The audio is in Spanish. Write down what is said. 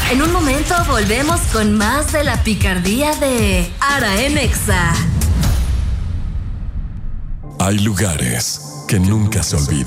En un momento volvemos con más de la picardía de Ara en Exa. Hay lugares que nunca se olvidan.